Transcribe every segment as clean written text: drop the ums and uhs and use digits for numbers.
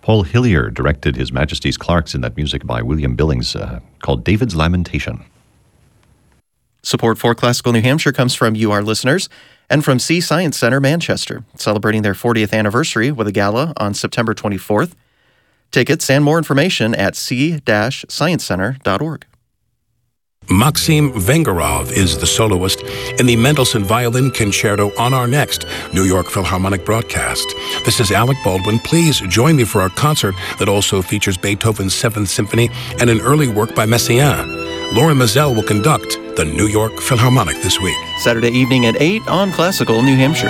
Paul Hillier directed His Majesty's Clerks in that music by William Billings called David's Lamentation. Support for Classical New Hampshire comes from you, our listeners, and from Sea Science Centre, Manchester, celebrating their 40th anniversary with a gala on September 24th. Tickets and more information at sea-sciencecenter.org. Maxim Vengerov is the soloist in the Mendelssohn Violin Concerto on our next New York Philharmonic broadcast. This is Alec Baldwin. Please join me for our concert that also features Beethoven's 7th Symphony and an early work by Messiaen. Lauren Mazel will conduct the New York Philharmonic this week. Saturday evening at 8 on Classical New Hampshire.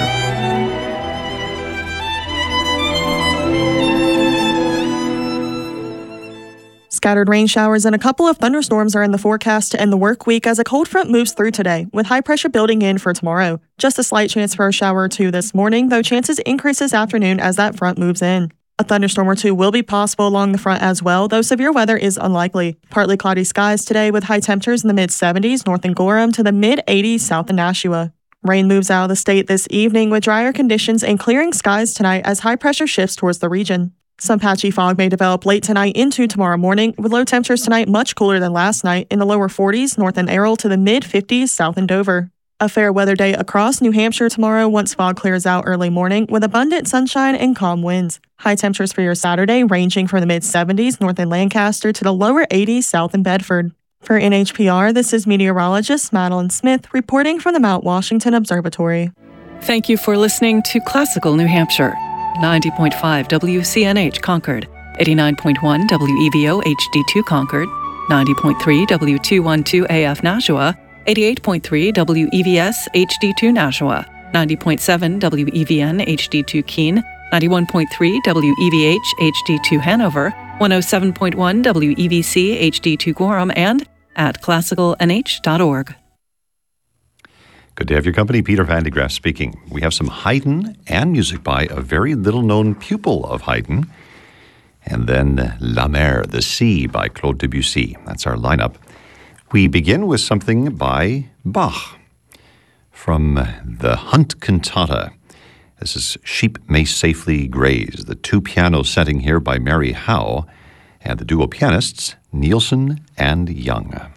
Scattered rain showers and a couple of thunderstorms are in the forecast to end the work week as a cold front moves through today, with high pressure building in for tomorrow. Just a slight chance for a shower or two this morning, though chances increase this afternoon as that front moves in. A thunderstorm or two will be possible along the front as well, though severe weather is unlikely. Partly cloudy skies today with high temperatures in the mid-70s north in Gorham to the mid-80s south in Nashua. Rain moves out of the state this evening with drier conditions and clearing skies tonight as high pressure shifts towards the region. Some patchy fog may develop late tonight into tomorrow morning, with low temperatures tonight much cooler than last night in the lower 40s north in Errol to the mid-50s south in Dover. A fair weather day across New Hampshire tomorrow once fog clears out early morning with abundant sunshine and calm winds. High temperatures for your Saturday ranging from the mid-70s north in Lancaster to the lower 80s south in Bedford. For NHPR, this is meteorologist Madeline Smith reporting from the Mount Washington Observatory. Thank you for listening to Classical New Hampshire. 90.5 WCNH Concord, 89.1 WEVO HD2 Concord, 90.3 W212 AF Nashua, 88.3 WEVS HD2 Nashua, 90.7 WEVN HD2 Keene, 91.3 WEVH HD2 Hanover, 107.1 WEVC HD2 Gorham, and at classicalnh.org. Good to have your company. Peter Van de Graaf speaking. We have some Haydn and music by a very little-known pupil of Haydn. And then La Mer, The Sea, by Claude Debussy. That's our lineup. We begin with something by Bach from the Hunt Cantata. This is Sheep May Safely Graze, the two-piano setting here by Mary Howe, and the duo pianists, Nielsen and Young.